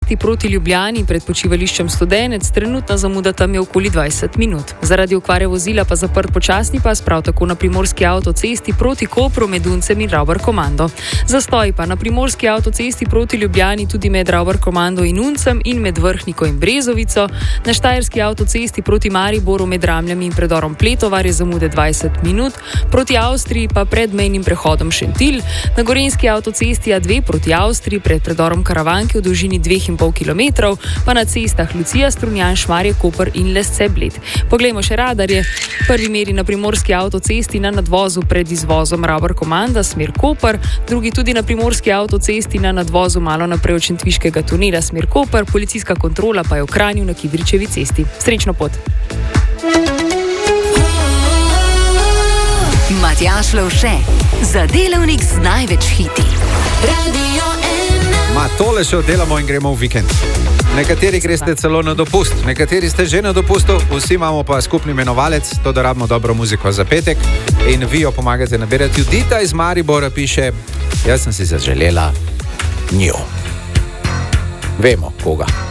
avtocesti proti Ljubljani pred počivališčem Studenec trenutna zamuda tam je okoli 20 minut. Zaradi okvare vozila pa zaprt počasni pas prav tako na primorski avtocesti proti Kopru med Uncem in Ravbar-Komando. Zastoj pa na primorski avtocesti proti Ljubljani tudi med Ravbar-Komando in Uncem in med Vrhniko in Brezovico. Na štajerski avtocesti proti Mariboru med Ramljami in predorom Pletovar je zamude 20 minut, proti Avstriji pa pred mejnim prehodom Šentilj, na gorenjski avtocesti A2 proti Avstriji pred predorom Karavanke v dolžini 2,5 km, pa na cestah Lucija, Strunjan, Šmarje, Koper in Lesce-Bled. Poglejmo še radarje. Prvi meri na primorski avtocesti na nadvozu pred izvozom Ravbar-Komanda smer Koper, drugi tudi na primorski avtocesti na nadvozu malo naprej od Šentviškega tunela smer Koper, policijska kontrola pa je v Kranju na Kidričevi cesti. Srečno pot! Matjaž Lovše, za delavnik z največ hiti. Radio 1. Tole še oddelamo in gremo v vikend. Nekateri greste celo na dopust, nekateri ste že na dopustu, vsi imamo pa skupni imenovalec, to da rabimo dobro muziko za petek in vi jo pomagate nabirati. Judita iz Maribora piše, jaz sem si zaželela njo. Vemo koga.